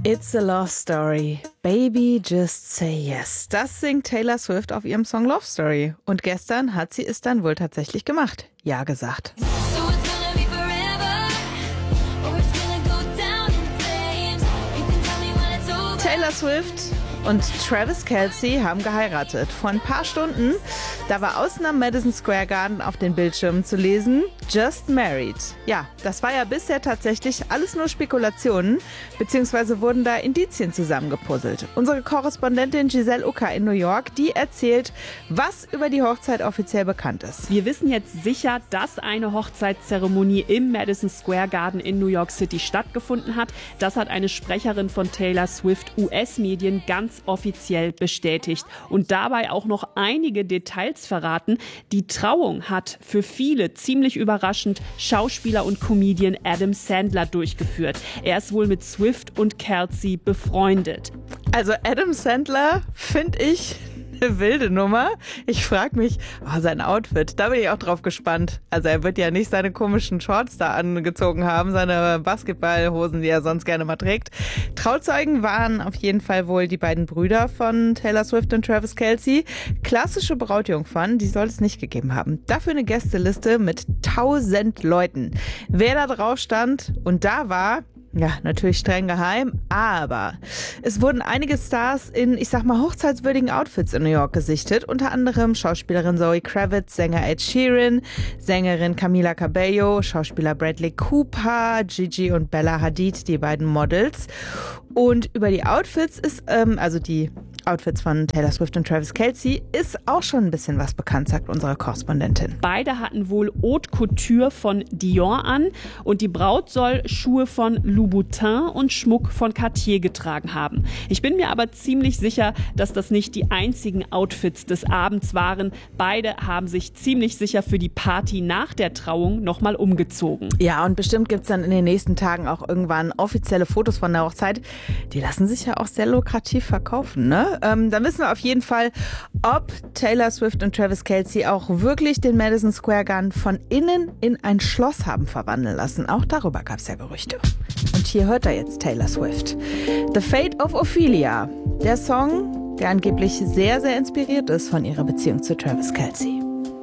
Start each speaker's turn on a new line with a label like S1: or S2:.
S1: It's a love story. Baby, just say yes. Das singt Taylor Swift auf ihrem Song Love Story. Und gestern hat sie es dann wohl tatsächlich gemacht. Ja gesagt. Taylor Swift und Travis Kelce haben geheiratet. Vor ein paar Stunden, da war außen am Madison Square Garden auf den Bildschirmen zu lesen, Just Married. Ja, das war ja bisher tatsächlich alles nur Spekulationen, beziehungsweise wurden da Indizien zusammengepuzzelt. Unsere Korrespondentin Giselle Ucker in New York, die erzählt, was über die Hochzeit offiziell bekannt ist.
S2: Wir wissen jetzt sicher, dass eine Hochzeitszeremonie im Madison Square Garden in New York City stattgefunden hat. Das hat eine Sprecherin von Taylor Swift US-Medien ganz offiziell bestätigt und dabei auch noch einige Details verraten. Die Trauung hat für viele ziemlich überraschend Schauspieler und Comedian Adam Sandler durchgeführt. Er ist wohl mit Swift und Kelce befreundet.
S1: Also Adam Sandler finde ich eine wilde Nummer. Ich frage mich, sein Outfit, da bin ich auch drauf gespannt. Also er wird ja nicht seine komischen Shorts da angezogen haben, seine Basketballhosen, die er sonst gerne mal trägt. Trauzeugen waren auf jeden Fall wohl die beiden Brüder von Taylor Swift und Travis Kelce. Klassische Brautjungfern, die soll es nicht gegeben haben. Dafür eine Gästeliste mit 1000 Leuten. Wer da drauf stand und da war, ja, natürlich streng geheim, aber es wurden einige Stars in, ich sag mal, hochzeitswürdigen Outfits in New York gesichtet. Unter anderem Schauspielerin Zoe Kravitz, Sänger Ed Sheeran, Sängerin Camila Cabello, Schauspieler Bradley Cooper, Gigi und Bella Hadid, die beiden Models. Und über die Outfits ist, also die Outfits von Taylor Swift und Travis Kelce, ist auch schon ein bisschen was bekannt, sagt unsere Korrespondentin.
S2: Beide hatten wohl Haute Couture von Dior an und die Braut soll Schuhe von Louboutin und Schmuck von Cartier getragen haben. Ich bin mir aber ziemlich sicher, dass das nicht die einzigen Outfits des Abends waren. Beide haben sich ziemlich sicher für die Party nach der Trauung nochmal umgezogen.
S1: Ja, und bestimmt gibt's dann in den nächsten Tagen auch irgendwann offizielle Fotos von der Hochzeit. Die lassen sich ja auch sehr lukrativ verkaufen, ne? Dann wissen wir auf jeden Fall, ob Taylor Swift und Travis Kelce auch wirklich den Madison Square Garden von innen in ein Schloss haben verwandeln lassen. Auch darüber gab es ja Gerüchte. Und hier hört er jetzt Taylor Swift. The Fate of Ophelia. Der Song, der angeblich sehr, sehr inspiriert ist von ihrer Beziehung zu Travis Kelce.